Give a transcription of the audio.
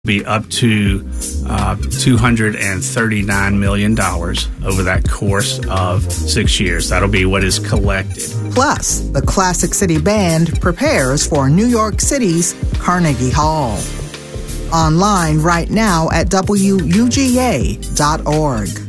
Be up to $239 million over that course of 6 years. That'll be what is collected. Plus, the Classic City Band prepares for New York City's Carnegie Hall. Online right now at WUGA.org.